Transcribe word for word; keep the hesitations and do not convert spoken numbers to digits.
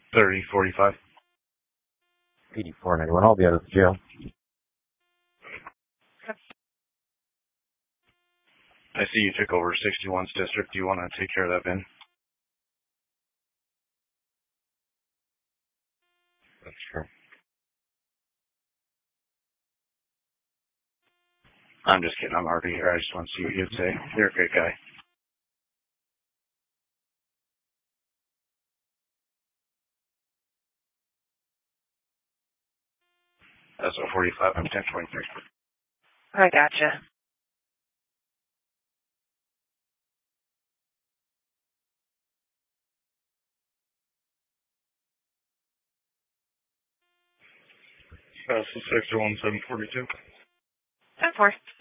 thirty forty-five. eighty-four ninety-one. I'll be out of the jail. I see you took over sixty-one's district. Do you want to take care of that, Ben? That's true. I'm just kidding. I'm already here. I just want to see what you'd say. You're a great guy. That's a forty-five. I'm ten twenty-three. I gotcha. That's the sixty-one seven forty-two. ten four.